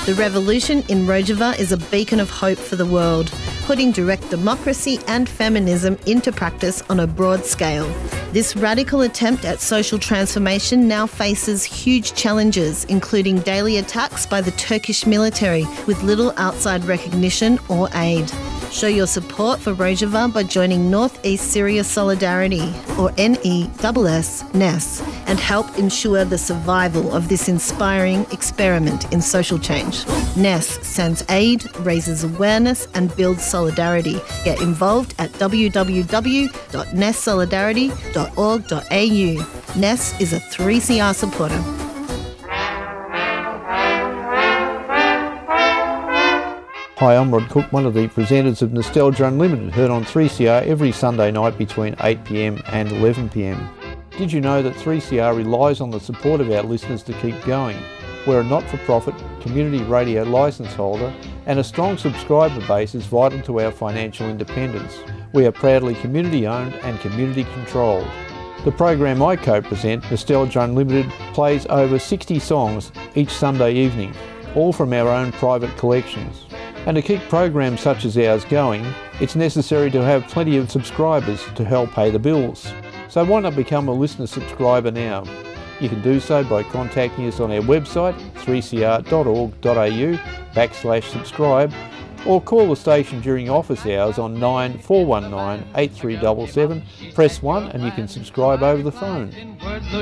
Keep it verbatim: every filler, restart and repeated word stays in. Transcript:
The revolution in Rojava is a beacon of hope for the world, putting direct democracy and feminism into practice on a broad scale. This radical attempt at social transformation now faces huge challenges, including daily attacks by the Turkish military with little outside recognition or aid. Show your support for Rojava by joining North East Syria Solidarity, or N E S S, N E S, and help ensure the survival of this inspiring experiment in social change. N E S sends aid, raises awareness and builds solidarity. Get involved at w w w dot n e s solidarity dot org dot a u. N E S is a three C R supporter. Hi, I'm Rod Cook, one of the presenters of Nostalgia Unlimited, heard on three C R every Sunday night between eight p m and eleven p m. Did you know that three C R relies on the support of our listeners to keep going? We're a not-for-profit community radio licence holder, and a strong subscriber base is vital to our financial independence. We are proudly community-owned and community-controlled. The program I co-present, Nostalgia Unlimited, plays over sixty songs each Sunday evening, all from our own private collections. And to keep programs such as ours going, it's necessary to have plenty of subscribers to help pay the bills. So why not become a listener subscriber now? You can do so by contacting us on our website, three c r dot org dot a u backslash subscribe, or call the station during office hours on nine four one nine eight three seven seven. Press one and you can subscribe over the phone.